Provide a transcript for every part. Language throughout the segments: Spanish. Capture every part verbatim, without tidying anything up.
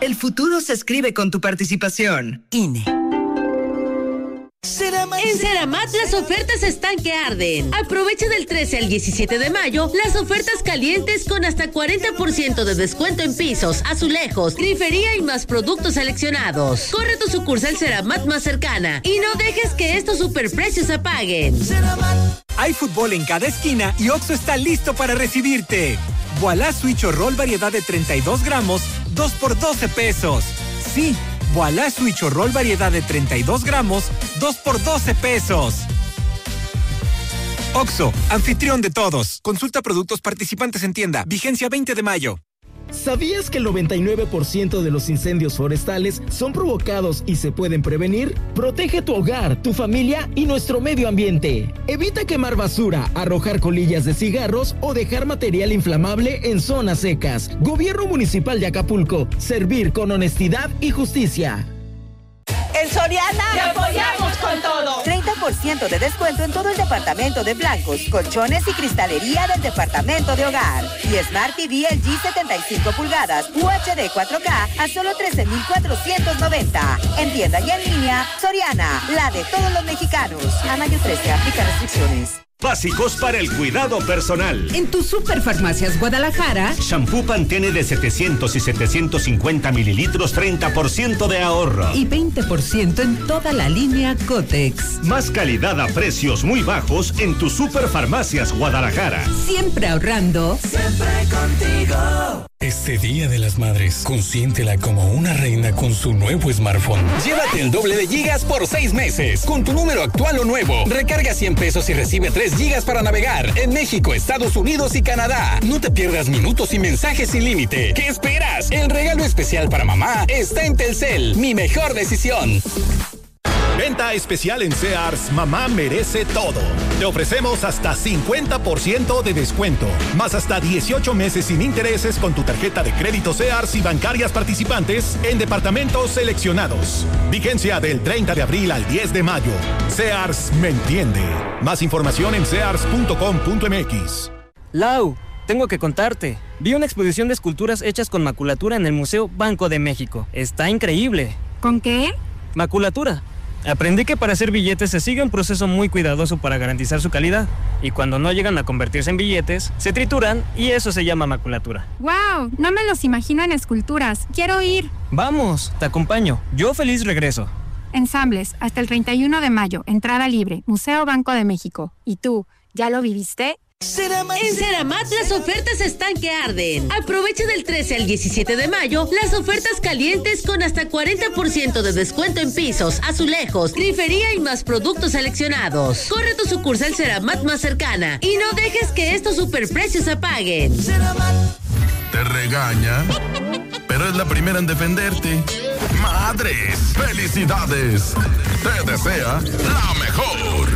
El futuro se escribe con tu participación. I N E. En Ceramat las ofertas están que arden. Aprovecha del trece al diecisiete de mayo las ofertas calientes con hasta cuarenta por ciento de descuento en pisos, azulejos, grifería y más productos seleccionados. Corre a tu sucursal Ceramat más cercana y no dejes que estos superprecios apaguen. Hay fútbol en cada esquina y Oxxo está listo para recibirte. Voilà Switch o Roll variedad de treinta y dos gramos, dos por doce pesos. Sí, Voilà Switch o Roll variedad de treinta y dos gramos, dos por doce pesos. Oxxo, anfitrión de todos. Consulta productos participantes en tienda. Vigencia veinte de mayo. ¿Sabías que el noventa y nueve por ciento de los incendios forestales son provocados y se pueden prevenir? Protege tu hogar, tu familia y nuestro medio ambiente. Evita quemar basura, arrojar colillas de cigarros o dejar material inflamable en zonas secas. Gobierno Municipal de Acapulco. Servir con honestidad y justicia. En Soriana ¡te apoyamos con todo! treinta por ciento de descuento en todo el departamento de blancos, colchones y cristalería del departamento de hogar. Y Smart T V L G setenta y cinco pulgadas U H D cuatro K a solo trece mil cuatrocientos noventa. En tienda y en línea, Soriana, la de todos los mexicanos. A mayo trece, aplica restricciones. Básicos para el cuidado personal. En tu Superfarmacias Guadalajara, shampoo Pantene de setecientos y setecientos cincuenta mililitros, treinta por ciento de ahorro. Y veinte por ciento en toda la línea Cotex. Más calidad a precios muy bajos en tu Superfarmacias Guadalajara. Siempre ahorrando. Siempre contigo. Este Día de las Madres, consiéntela como una reina con su nuevo smartphone. Llévate el doble de gigas por seis meses. Con tu número actual o nuevo. Recarga cien pesos y recibe tres gigas para navegar en México, Estados Unidos y Canadá. No te pierdas minutos y mensajes sin límite. ¿Qué esperas? El regalo especial para mamá está en Telcel. Mi mejor decisión. Venta especial en Sears, mamá merece todo. Te ofrecemos hasta cincuenta por ciento de descuento, más hasta dieciocho meses sin intereses con tu tarjeta de crédito Sears y bancarias participantes en departamentos seleccionados. Vigencia del treinta de abril al diez de mayo. Sears me entiende. Más información en sears punto com punto m x. Lau, tengo que contarte. Vi una exposición de esculturas hechas con maculatura en el Museo Banco de México. Está increíble. ¿Con qué? Maculatura. Aprendí que para hacer billetes se sigue un proceso muy cuidadoso para garantizar su calidad. Y cuando no llegan a convertirse en billetes, se trituran y eso se llama maculatura. ¡Wow! No me los imagino en esculturas. ¡Quiero ir! Vamos, te acompaño. Yo feliz regreso. Ensambles, hasta el treinta y uno de mayo. Entrada libre. Museo Banco de México. ¿Y tú, ya lo viviste? En Ceramat las ofertas están que arden. Aprovecha del trece al diecisiete de mayo las ofertas calientes con hasta cuarenta por ciento de descuento en pisos, azulejos, grifería y más productos seleccionados. Corre a tu sucursal Ceramat más cercana y no dejes que estos superprecios apaguen. Te regaña, pero es la primera en defenderte. ¡Madres! ¡Felicidades! Te desea la mejor.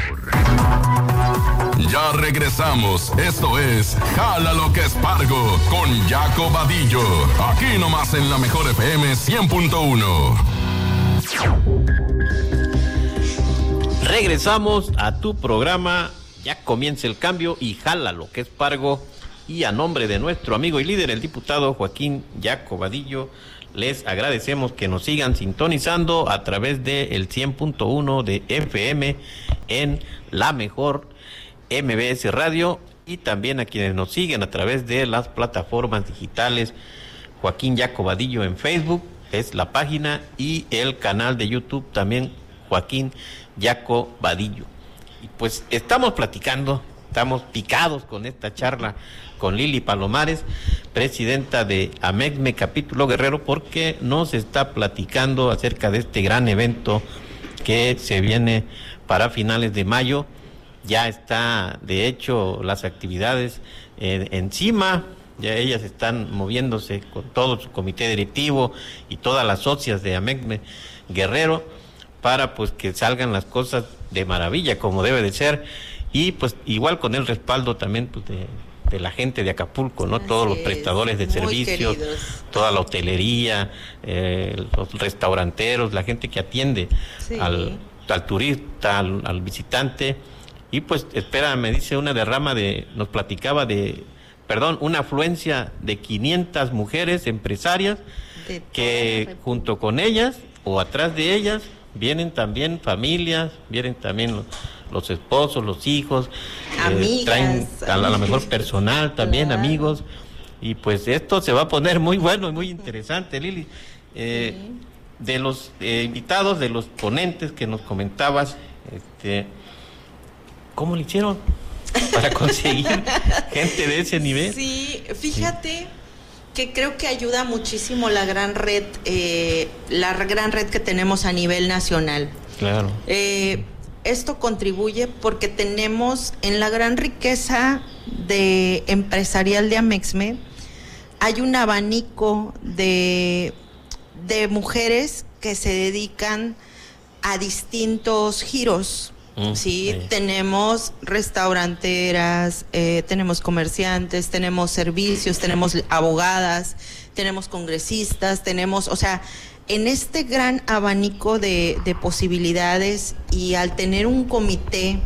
Ya regresamos. Esto es Jala lo que es Pargo con Jaco Vadillo. Aquí nomás en la mejor F M cien punto uno. Regresamos a tu programa. Ya comienza el cambio y Jala lo que es Pargo. Y a nombre de nuestro amigo y líder, el diputado Joaquín Jaco Vadillo, les agradecemos que nos sigan sintonizando a través de el cien punto uno de F M en la mejor M B S Radio y también a quienes nos siguen a través de las plataformas digitales. Joaquín Jaco Vadillo en Facebook es la página y el canal de YouTube también Joaquín Jaco Vadillo. Y pues estamos platicando, estamos picados con esta charla con Lili Palomares, presidenta de AMECME Capítulo Guerrero, porque nos está platicando acerca de este gran evento que se viene para finales de mayo. Ya está, de hecho, las actividades eh, encima, ya ellas están moviéndose con todo su comité directivo y todas las socias de AMECME Guerrero para pues que salgan las cosas de maravilla como debe de ser y pues igual con el respaldo también pues de, de la gente de Acapulco, ¿no? Así todos los prestadores de servicios, queridos. Toda la hotelería, eh, los restauranteros, la gente que atiende sí. al, al turista, al, al visitante. Y pues, espera, me dice una derrama de, nos platicaba de, perdón, una afluencia de quinientas mujeres empresarias que junto con ellas o atrás de ellas vienen también familias, vienen también los, los esposos, los hijos, eh, traen a lo mejor personal también, claro. Amigos, y pues esto se va a poner muy bueno y muy interesante, Lili. Eh, sí. De los eh, invitados, de los ponentes que nos comentabas, este, ¿cómo lo hicieron para conseguir gente de ese nivel? Sí, fíjate sí. que creo que ayuda muchísimo la gran red, eh, la gran red que tenemos a nivel nacional. Claro. Eh, esto contribuye porque tenemos en la gran riqueza de empresarial de Amexme, hay un abanico de de mujeres que se dedican a distintos giros, mm, ¿sí? sí. Tenemos restauranteras, eh, tenemos comerciantes, tenemos servicios, tenemos abogadas, tenemos congresistas, tenemos, o sea, en este gran abanico de, de posibilidades, y al tener un comité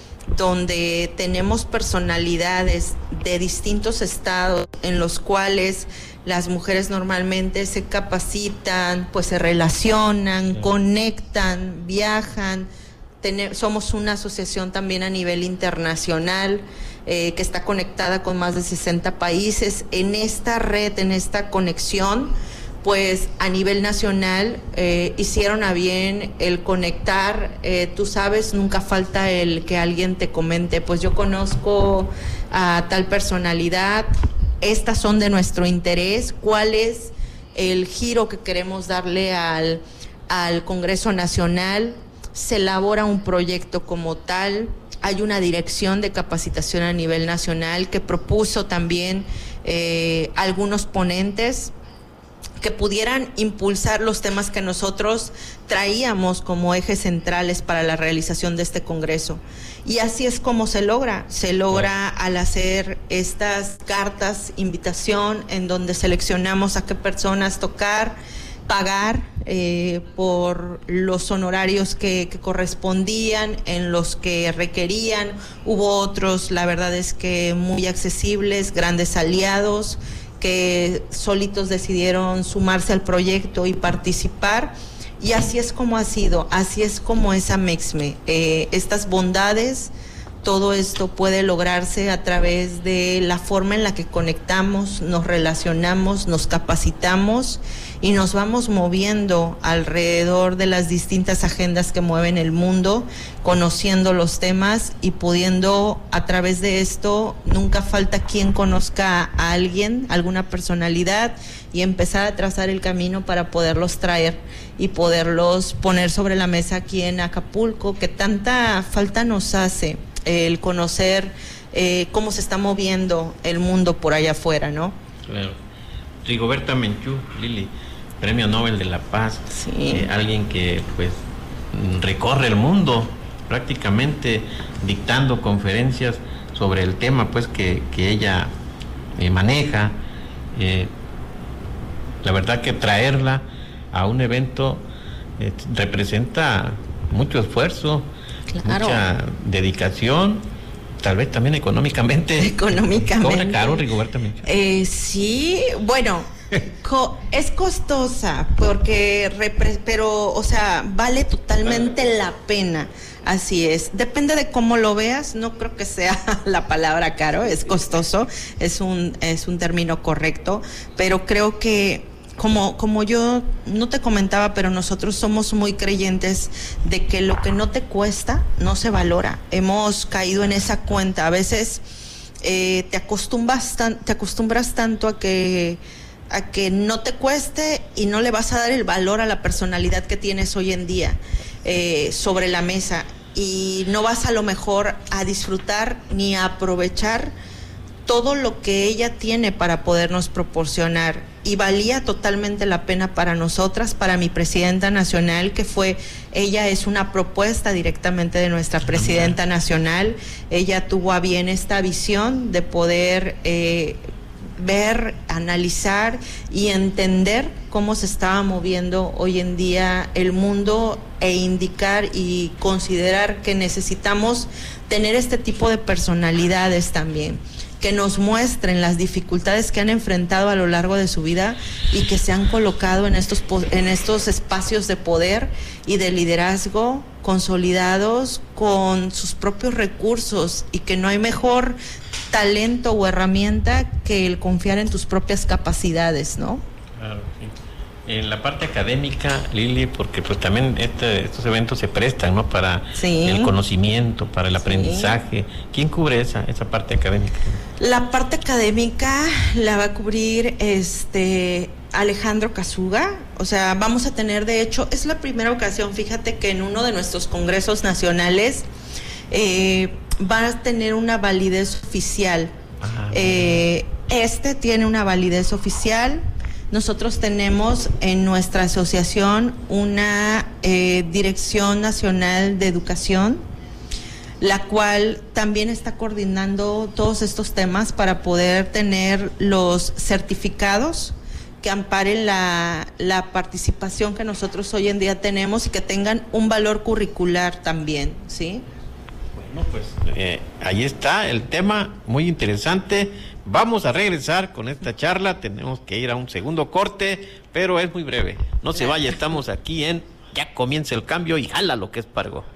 donde tenemos personalidades de distintos estados en los cuales las mujeres normalmente se capacitan, pues se relacionan, sí. conectan, viajan. Ten- somos una asociación también a nivel internacional eh, que está conectada con más de sesenta países. En esta red, en esta conexión, pues a nivel nacional eh, hicieron a bien el conectar. Eh, tú sabes, nunca falta el que alguien te comente, pues yo conozco a tal personalidad, estas son de nuestro interés, cuál es el giro que queremos darle al, al Congreso Nacional. Se elabora un proyecto como tal, hay una dirección de capacitación a nivel nacional que propuso también eh, algunos ponentes que pudieran impulsar los temas que nosotros traíamos como ejes centrales para la realización de este Congreso. Y así es como se logra, se logra al hacer estas cartas, invitación, en donde seleccionamos a qué personas tocar, pagar eh, por los honorarios que, que correspondían, en los que requerían. Hubo otros, la verdad es que muy accesibles, grandes aliados, que solitos decidieron sumarse al proyecto y participar, y así es como ha sido, así es como es Amexme. Eh, estas bondades, todo esto puede lograrse a través de la forma en la que conectamos, nos relacionamos, nos capacitamos y nos vamos moviendo alrededor de las distintas agendas que mueven el mundo, conociendo los temas y pudiendo a través de esto, nunca falta quien conozca a alguien, alguna personalidad, y empezar a trazar el camino para poderlos traer y poderlos poner sobre la mesa aquí en Acapulco, que tanta falta nos hace el conocer eh, cómo se está moviendo el mundo por allá afuera, ¿no? Claro. Rigoberta Menchú, Lili, Premio Nobel de la Paz, sí. eh, alguien que pues recorre el mundo prácticamente dictando conferencias sobre el tema pues que, que ella eh, maneja. Eh, la verdad que traerla a un evento eh, representa mucho esfuerzo, claro. Mucha dedicación, tal vez también económicamente. Económicamente. ¿Cobra caro, Rigoberta Menchú? Eh, sí, bueno, co- es costosa, porque, repre- pero, o sea, vale totalmente la pena. Así es, depende de cómo lo veas, no creo que sea la palabra caro, es costoso, es un, es un término correcto, pero creo que Como, como yo no te comentaba, pero nosotros somos muy creyentes de que lo que no te cuesta no se valora. Hemos caído en esa cuenta. A veces eh, te acostumbras tan, te acostumbras tanto a que a que no te cueste y no le vas a dar el valor a la personalidad que tienes hoy en día eh, sobre la mesa, y no vas a lo mejor a disfrutar ni a aprovechar todo lo que ella tiene para podernos proporcionar. Y valía totalmente la pena para nosotras, para mi presidenta nacional, que fue, ella es una propuesta directamente de nuestra presidenta nacional. Ella tuvo a bien esta visión de poder eh, ver, analizar y entender cómo se estaba moviendo hoy en día el mundo, e indicar y considerar que necesitamos tener este tipo de personalidades también. que nos muestren las dificultades que han enfrentado a lo largo de su vida y que se han colocado en estos, en estos espacios de poder y de liderazgo consolidados con sus propios recursos, y que no hay mejor talento o herramienta que el confiar en tus propias capacidades, ¿no? Claro, sí. En la parte académica, Lili, porque pues también este, estos eventos se prestan, ¿no? Para sí. el conocimiento, para el aprendizaje. Sí. ¿Quién cubre esa, esa parte académica? La parte académica la va a cubrir este Alejandro Casuga. O sea, vamos a tener, de hecho, es la primera ocasión, fíjate, que en uno de nuestros congresos nacionales eh, va a tener una validez oficial. Ah, eh, este tiene una validez oficial. Nosotros tenemos en nuestra asociación una eh, Dirección Nacional de Educación, la cual también está coordinando todos estos temas para poder tener los certificados que amparen la, la participación que nosotros hoy en día tenemos y que tengan un valor curricular también, ¿sí? Bueno, pues eh, ahí está el tema, muy interesante. Vamos a regresar con esta charla, tenemos que ir a un segundo corte, pero es muy breve. No se vaya, estamos aquí en Ya Comienza el Cambio y jala lo que es Pargo.